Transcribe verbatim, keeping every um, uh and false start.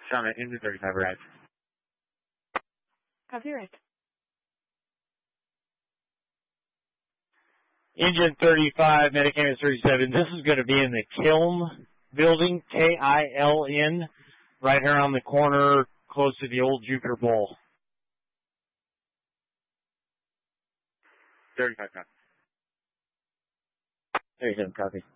Sean, engine thirty-five arrived. Copy, right. Engine thirty-five, Medicam thirty-seven. This is going to be in the Kiln building, K I L N, right here on the corner, close to the old Jupiter Bowl. thirty-five, copy. thirty-seven, copy.